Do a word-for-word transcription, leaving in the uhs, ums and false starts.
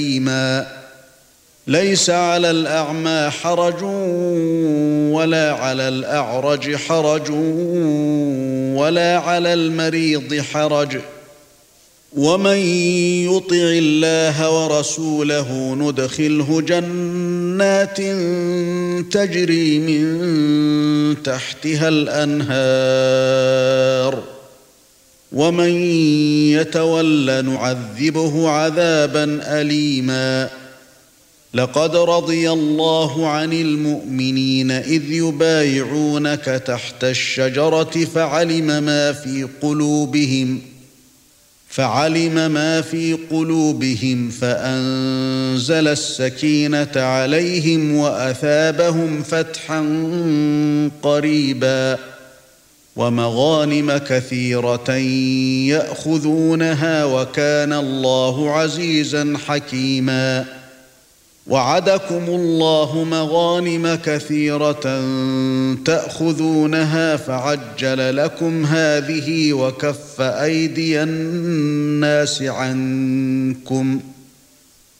أليما ليس على الأعمى حرج ولا على الأعرج حرج ولا على المريض حرج ومن يطع الله ورسوله ندخله جنات تجري من تحتها الأنهار ومن يتول نعذبه عذابا أليما لقد رضي الله عن المؤمنين إذ يبايعونك تحت الشجرة فعلم ما في قلوبهم فعلم ما في قلوبهم فأنزل السكينة عليهم وأثابهم فتحا قريبا ومغانم كثيرة يأخذونها وكان الله عزيزا حكيما وعدكم الله مغانم كثيرة تأخذونها فعجل لكم هذه وكف أيدي الناس عنكم